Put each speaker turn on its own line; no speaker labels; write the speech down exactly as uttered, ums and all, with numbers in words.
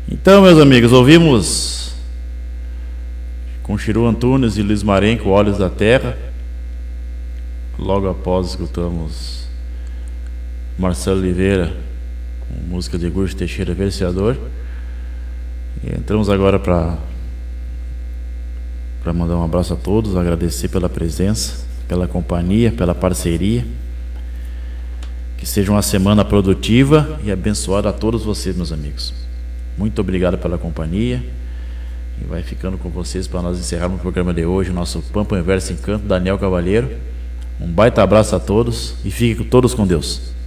Então, meus amigos, ouvimos com Chiru Antunes e Luiz Marenco, Olhos da Terra. Logo após escutamos Marcelo Oliveira com música de Gurgel Teixeira, Verseador. E entramos agora para para mandar um abraço a todos, agradecer pela presença, pela companhia, pela parceria. Que seja uma semana produtiva e abençoada a todos vocês, meus amigos. Muito obrigado pela companhia. E vai ficando com vocês para nós encerrarmos o programa de hoje, o nosso Pampa Inverso Encanto, Daniel Cavalheiro. Um baita abraço a todos e fiquem todos com Deus.